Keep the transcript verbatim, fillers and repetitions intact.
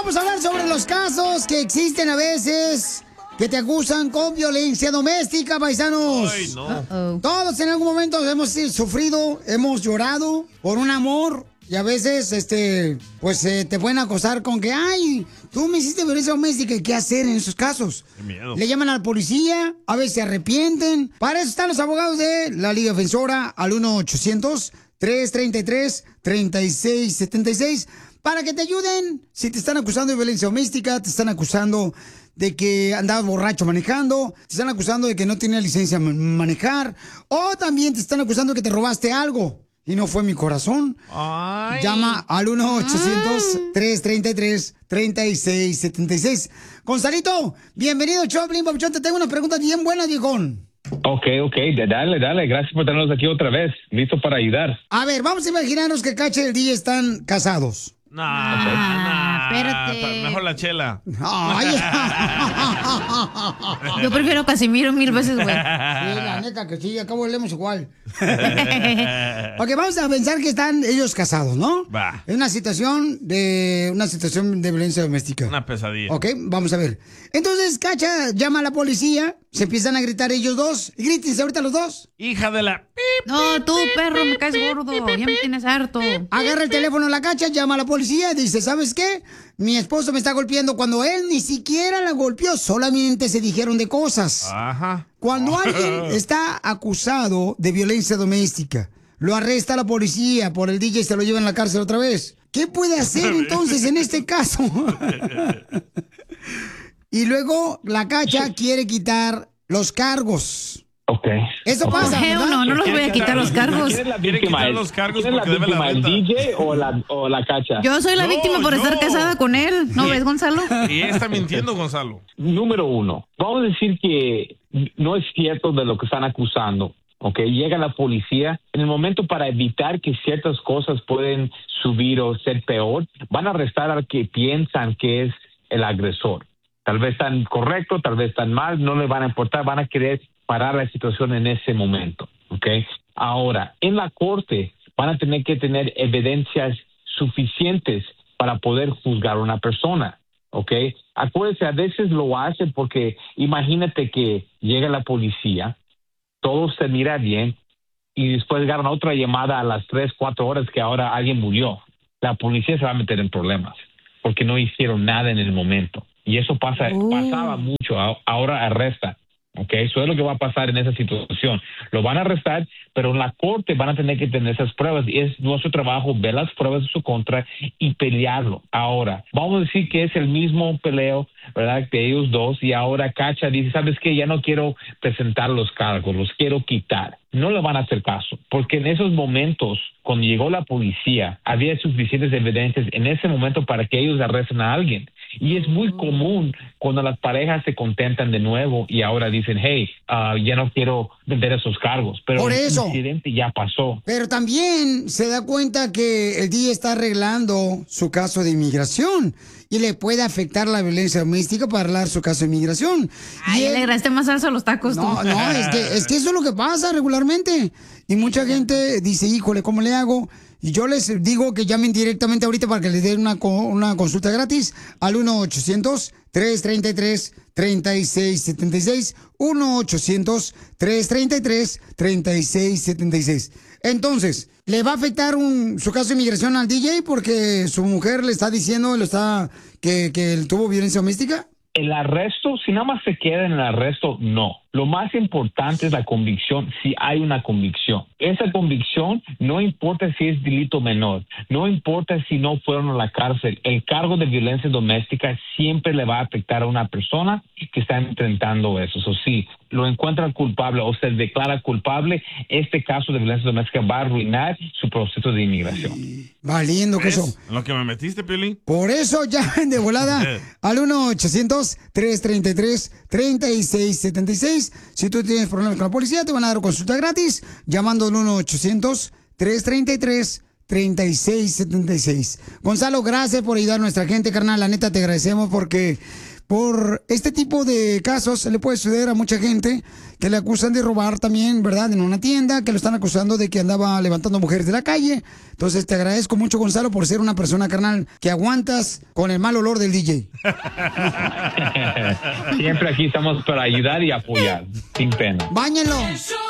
vamos a hablar sobre los casos que existen a veces que te acusan con violencia doméstica, paisanos. Ay, no. Uh-oh. Todos en algún momento hemos sufrido, hemos llorado por un amor y a veces, este, pues eh, te pueden acosar con que, ay, tú me hiciste violencia doméstica. ¿Y qué hacer en esos casos? Qué miedo. Le llaman a la policía, a veces se arrepienten. Para eso están los abogados de la Liga Defensora al uno ochocientos, tres treinta y tres, treinta y seis setenta y seis para que te ayuden. Si te están acusando de violencia doméstica, te están acusando de que andabas borracho manejando, te están acusando de que no tenías licencia de manejar, o también te están acusando de que te robaste algo y no fue mi corazón. Ay. Llama al uno ochocientos, tres treinta y tres, treinta y seis setenta y seis. Gonzalito, bienvenido, Choplin, Papuchón. Te tengo una pregunta bien buena, viejón. Ok, ok, dale, dale. Gracias por tenernos aquí otra vez. Listo para ayudar. A ver, vamos a imaginarnos que Cacha y el D J están casados. Nah, Ah, nah, espérate. Mejor la chela. Ay. Yo prefiero Casimiro mil veces, güey. Sí, la neta que sí, acabo leemos igual. Ok, vamos a pensar que están ellos casados, ¿no? Va. Es una situación de una situación de violencia doméstica. Una pesadilla. Ok, vamos a ver. Entonces, Cacha llama a la policía, se empiezan a gritar ellos dos. Grítense ahorita los dos. Hija de la... No, tú, perro, me caes gordo. Ya me tienes harto. Agarra el teléfono a la Cacha, llama a la policía y dice, ¿sabes qué? Mi esposo me está golpeando cuando él ni siquiera la golpeó, solamente se dijeron de cosas. Ajá. Cuando alguien está acusado de violencia doméstica, lo arresta la policía por el D J y se lo llevan a la cárcel otra vez. ¿Qué puede hacer entonces en este caso? Y luego la Cacha quiere quitar los cargos. Ok. Eso okay. pasa, Hell no, no los voy a quitar los cargos. ¿Quién es la Quiere víctima? quitar los cargos ¿Quién es la porque debe la víctima, el renta. D J o la, o la Cacha? Yo soy la Yo, víctima por yo. estar casada con él. ¿No ves, Gonzalo? Y ella está mintiendo, Gonzalo. Número uno, vamos a decir que no es cierto de lo que están acusando. Ok, llega la policía. En el momento para evitar que ciertas cosas pueden subir o ser peor, van a arrestar al que piensan que es el agresor. Tal vez están correctos, tal vez están mal, no les van a importar, van a querer parar la situación en ese momento. ¿Ok? Ahora, en la corte van a tener que tener evidencias suficientes para poder juzgar a una persona. ¿Ok? Acuérdense, a veces lo hacen porque imagínate que llega la policía, todo se mira bien y después ganan otra llamada a las tres, cuatro horas que ahora alguien murió. La policía se va a meter en problemas porque no hicieron nada en el momento. Y eso pasa, Uh. pasaba mucho, ahora arresta. Ok, eso es lo que va a pasar en esa situación. Lo van a arrestar, pero en la corte van a tener que tener esas pruebas. Y es nuestro trabajo ver las pruebas de su contra y pelearlo. Ahora, vamos a decir que es el mismo peleo, ¿verdad?, de ellos dos. Y ahora Cacha dice, ¿sabes qué? Ya no quiero presentar los cargos, los quiero quitar. No le van a hacer caso, porque en esos momentos, cuando llegó la policía, había suficientes evidencias en ese momento para que ellos arresten a alguien. Y es muy común cuando las parejas se contentan de nuevo y ahora dicen, hey, uh, ya no quiero vender esos cargos. Pero Por el eso. incidente ya pasó. Pero también se da cuenta que el D J está arreglando su caso de inmigración y le puede afectar la violencia doméstica para arreglar su caso de inmigración. Ay, Y él- le agregaste más salsa a los tacos, tú. No, no, es que, es que eso es lo que pasa regularmente. Y mucha gente dice, híjole, ¿cómo le hago? Y yo les digo que llamen directamente ahorita para que les den una, co- una consulta gratis al uno ochocientos, tres treinta y tres, treinta y seis setenta y seis. uno ochocientos, tres treinta y tres, treinta y seis setenta y seis. Entonces, ¿le va a afectar un, su caso de inmigración al D J porque su mujer le está diciendo lo está, que, que él tuvo violencia doméstica? El arresto, si nada más se queda en el arresto, no. Lo más importante es la convicción, si hay una convicción. Esa convicción no importa si es delito menor, no importa si no fueron a la cárcel. El cargo de violencia doméstica siempre le va a afectar a una persona que está enfrentando eso. O sí, lo encuentran culpable o se declara culpable, este caso de violencia doméstica va a arruinar su proceso de inmigración. Valiendo que ¿Ves? eso. ¿En lo que me metiste, Piolín? Por eso llamen de volada al uno ochocientos, tres treinta y tres, treinta y seis setenta y seis. Si tú tienes problemas con la policía, te van a dar consulta gratis llamando al uno ochocientos, tres treinta y tres, treinta y seis setenta y seis. Gonzalo, gracias por ayudar a nuestra gente, carnal. La neta, te agradecemos porque por este tipo de casos se le puede suceder a mucha gente que le acusan de robar también, ¿verdad? En una tienda, que lo están acusando de que andaba levantando mujeres de la calle. Entonces, te agradezco mucho, Gonzalo, por ser una persona, carnal, que aguantas con el mal olor del D J. Siempre aquí estamos para ayudar y apoyar, sin pena. ¡Báñenlo!